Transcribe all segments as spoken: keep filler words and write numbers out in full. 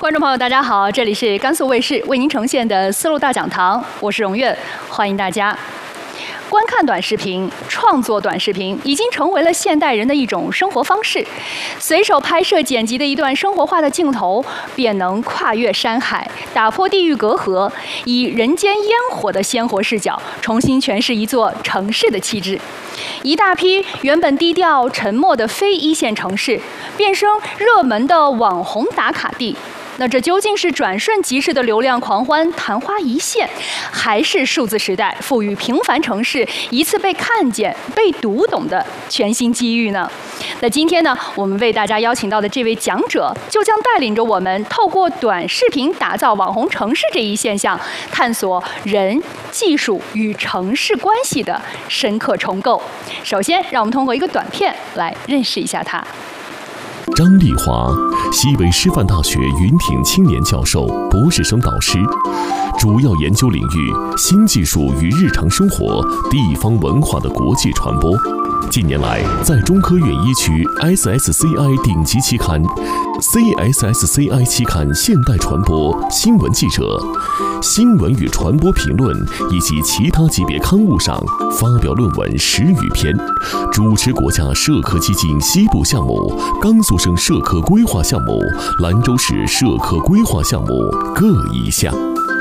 观众朋友，大家好，这里是甘肃卫视为您呈现的丝路大讲堂，我是荣月，欢迎大家。观看短视频、创作短视频已经成为了现代人的一种生活方式。随手拍摄剪辑的一段生活化的镜头，便能跨越山海，打破地域隔阂，以人间烟火的鲜活视角，重新诠释一座城市的气质。一大批原本低调沉默的非一线城市，变身热门的网红打卡地。那这究竟是转瞬即逝的流量狂欢、昙花一现，还是数字时代赋予平凡城市一次被看见、被读懂的全新机遇呢？那今天呢，我们为大家邀请到的这位讲者，就将带领着我们透过短视频打造网红城市这一现象，探索人、技术与城市关系的深刻重构。首先，让我们通过一个短片来认识一下他。 张丽华，西北师范大学云挺青年教授、博士生导师，主要研究领域新技术与日常生活、地方文化的国际传播。近年来，在中科院一区 S S C I 顶级期刊 C S S C I 期刊现代传播新闻记者、新闻与传播评论以及其他级别刊物上发表论文十余篇，主持国家社科基金西部项目、甘肃省社科规划项目、兰州市社科规划项目各一项。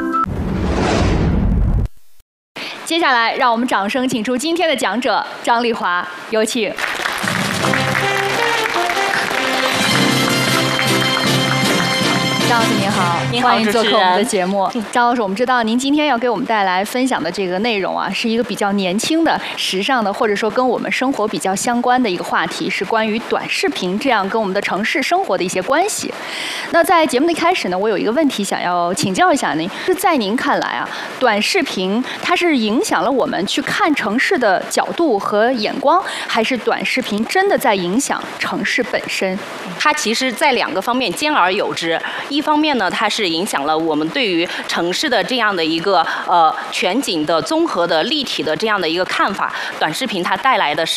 接下来，让我们掌声请出今天的讲者张丽华，有请。张老师您好， 您好， 欢迎做客我们的节目。张老师，我们知道您今天要给我们带来分享的这个内容啊，是一个比较年轻的、时尚的，或者说跟我们生活比较相关的一个话题，是关于短视频这样跟我们的城市生活的一些关系。那在节目的一开始呢，我有一个问题想要请教一下您，是在您看来啊，短视频它是影响了我们去看城市的角度和眼光，还是短视频真的在影响城市本身？ 它其实在两个方面兼而有之。一方面呢，它是影响了我们对于城市的这样的一个呃全景的、综合的、立体的这样的一个看法。短视频它带来的是